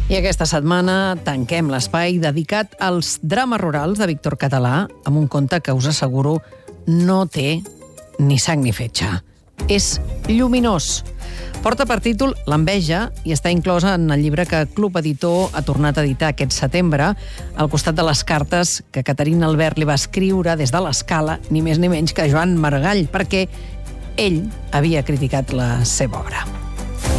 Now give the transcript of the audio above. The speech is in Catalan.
I aquesta setmana tanquem l'espai dedicat als drames rurals de Víctor Català amb un conte que us asseguro no té ni sang ni fetge. És lluminós. Porta per títol L'enveja i està inclosa en el llibre que Club Editor ha tornat a editar aquest setembre, al costat de les cartes que Caterina Albert li va escriure des de l'Escala, ni més ni menys que Joan Maragall, perquè ell havia criticat la seva obra.